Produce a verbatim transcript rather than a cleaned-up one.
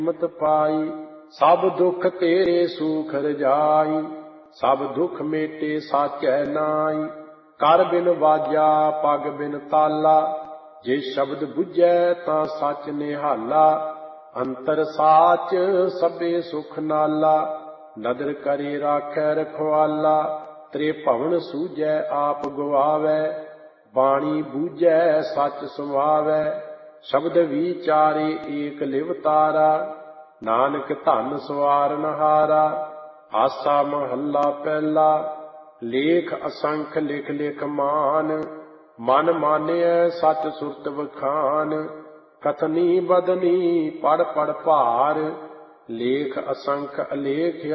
ਮਤ ਪਾਈ। ਸਭ ਦੁਖ ਤੇਰੇ ਸੂਖ ਰਜਾਈ, ਸਭ ਦੁਖ ਮੇਟੇ ਸਾਚੈ ਨਾਈ। ਕਰ ਬਿਨ ਵਾਜਾ ਪਗ ਬਿਨ ਤਾਲਾ, ਜੇ ਸ਼ਬਦ ਬੁੱਝੈ ਤਾਂ ਸੱਚ ਨਿਹਾਲਾ। ਅੰਤਰ ਸਾਚ ਸਭੇ ਸੁਖ ਨਾਲਾ, ਨਦਰ ਕਰੇ ਰਾਖੈ ਰਖਵਾਲਾ। ਤ੍ਰੇ ਭਵਨ ਸੂਝੈ ਆਪ ਗਵਾਵੈ, ਬਾਣੀ ਬੂਝੈ ਸੱਚ ਸੁਭਾਵੈ। ਸ਼ਬਦ ਵਿਚਾਰੇ ਏਕ ਲਿਵਤਾਰਾ, ਨਾਨਕ ਧਨ ਸਵਾਰਨ ਹਾਰਾ। ਆਸਾ ਮਹੱਲਾ ਪਹਿਲਾ। ਲੇਖ ਅਸੰਖ ਲਿਖ ਲਿਖ ਮਾਨ, ਮਨ ਮਾਨਿਐ ਸੱਚ ਸੁਰਤ ਵਖਾਨ। ਕਥਨੀ ਬਦਨੀ ਪੜ ਪੜ ਭਾਰ, ਲੇਖ ਅਸੰਖ ਅਲੇਖ